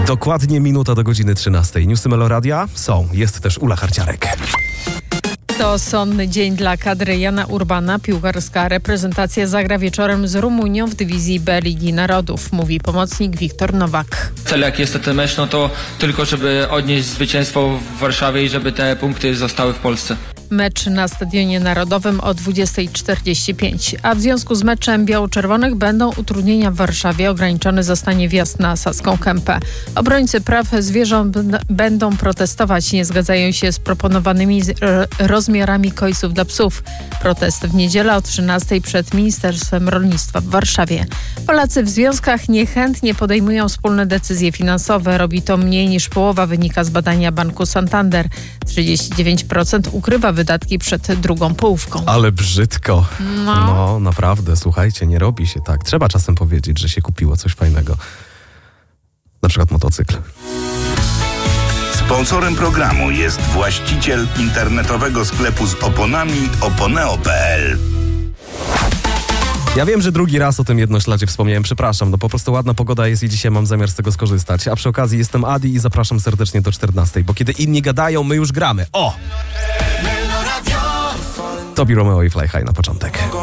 Dokładnie minuta do godziny 13. Newsy Meloradia są. Jest też Ula Harciarek. To sonny dzień dla kadry Jana Urbana. Piłkarska reprezentacja zagra wieczorem z Rumunią w dywizji B Ligi Narodów, mówi pomocnik Wiktor Nowak. Cel jaki jest ten mecz, no to tylko żeby odnieść zwycięstwo w Warszawie i żeby te punkty zostały w Polsce. Mecz na Stadionie Narodowym o 20:45. A w związku z meczem biało-czerwonych będą utrudnienia w Warszawie. Ograniczony zostanie wjazd na Saską Kępę. Obrońcy praw zwierząt będą protestować. Nie zgadzają się z proponowanymi rozmiarami kojców dla psów. Protest w niedzielę o 13:00 przed Ministerstwem Rolnictwa w Warszawie. Polacy w związkach niechętnie podejmują wspólne decyzje finansowe. Robi to mniej niż połowa, wynika z badania Banku Santander. 39% ukrywa wydatki przed drugą połówką. Ale brzydko. No, naprawdę, słuchajcie, nie robi się tak. Trzeba czasem powiedzieć, że się kupiło coś fajnego. Na przykład motocykl. Sponsorem programu jest właściciel internetowego sklepu z oponami oponeo.pl. Ja wiem, że drugi raz o tym jednośladzie wspomniałem, przepraszam, no po prostu ładna pogoda jest i dzisiaj mam zamiar z tego skorzystać. A przy okazji jestem Adi i zapraszam serdecznie do 14:00, bo kiedy inni gadają, my już gramy. O! Tobi Romeo i Fly High na początek.